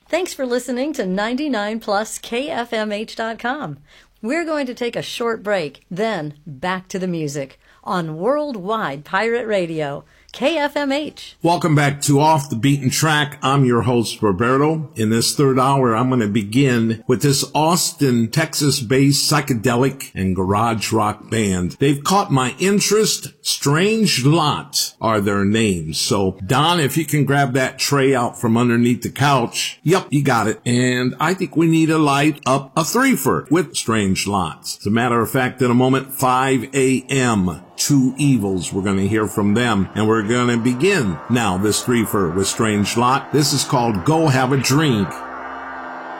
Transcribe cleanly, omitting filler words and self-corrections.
Thanks for listening to 99 Plus KFMH.com. We're going to take a short break, then back to the music on Worldwide Pirate Radio, KFMH. Welcome back to Off the Beaten Track. I'm your host, Roberto. In this third hour, I'm going to begin with this Austin, Texas-based psychedelic and garage rock band. They've caught my interest. Strange Lot are their names. So, Don, if you can grab that tray out from underneath the couch. Yep, you got it. And I think we need to light up a threefer with Strange Lots. As a matter of fact, in a moment, 5 a.m., Two Evils. We're going to hear from them, and we're going to begin now this threefer with Strange Lot. This is called Go Have a Drink.